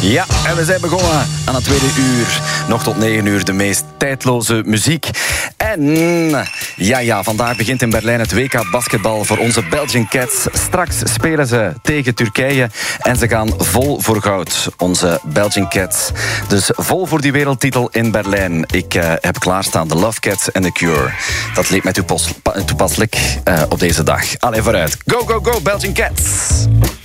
Ja, en we zijn begonnen aan het tweede uur. Nog tot 9 uur de meest tijdloze muziek. En ja, vandaag begint in Berlijn het WK basketbal voor onze Belgian Cats. Straks spelen ze tegen Turkije en ze gaan vol voor goud, onze Belgian Cats. Dus vol voor die wereldtitel in Berlijn. Ik heb klaarstaan de Love Cats en The Cure. Dat leek mij toepasselijk op deze dag. Allee, vooruit. Go, go, go, Belgian Cats!